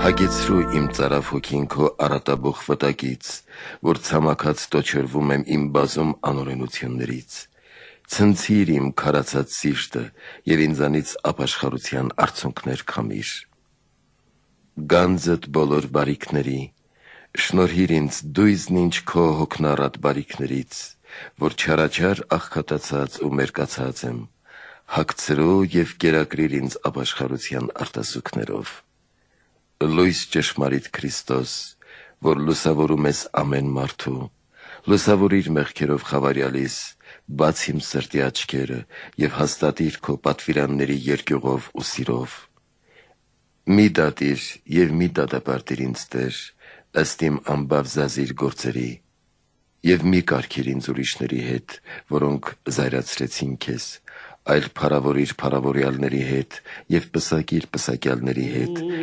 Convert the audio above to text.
Հագեցրու իմ ծարավ հոգին քո առատաբող վտակից, որ ցամաքած տոչրվում եմ իմ բազում անօրենություններից։ Ցնցիր իմ քարացած սիրտը եւ ինձանից ապաշխարության արցունքներ քամիր։ Գանձդ բոլոր բարիքների, շնորհիր ինձ դույզն ինչ քո հոգնառատ բարիքներից, որ չարաչար աղքատացած ու մերկացած եմ, հագցրու եւ կերակրիր ինձ ապաշխարության արտասուքներով։ Լույս ճշմարիտ Քրիստոս, որ լուսավորում ես ամեն մարդու, լուսավորիր մեղքերով խավարյալիս, բաց իմ սրտի աչքերը եւ հաստատիր քո պատվիրանների երկյուղով ու սիրով։ Մի դատիր եւ մի դատապարտիր ինձ Տեր, ըստ իմ անբավ զազիր գործերի, եւ մի կարգիր ինձ ուրիշների հետ, որոնք զայրացրեցին քեզ, այլ փառավորիր փառավորյալների հետ եւ պսակիր պսակյալների հետ,